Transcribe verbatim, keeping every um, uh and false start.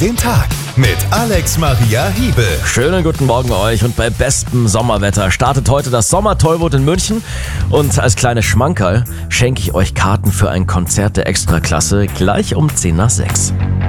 Den Tag mit Alex Maria Hiebe. Schönen guten Morgen euch und bei bestem Sommerwetter startet heute das Sommertollboot in München. Und als kleines Schmankerl schenke ich euch Karten für ein Konzert der Extraklasse gleich um zehn nach sechs.